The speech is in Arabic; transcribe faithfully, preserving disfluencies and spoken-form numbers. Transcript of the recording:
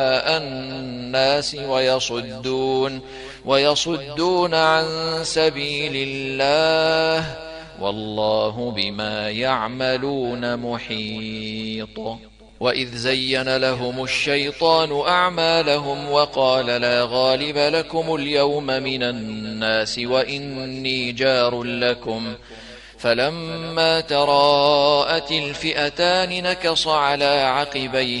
الناس ويصدون ويصدون عن سبيل الله والله بما يعملون محيط. وإذ زين لهم الشيطان أعمالهم وقال لا غالب لكم اليوم من الناس وإني جار لكم فلما تراءت الفئتان نكص على عقبيه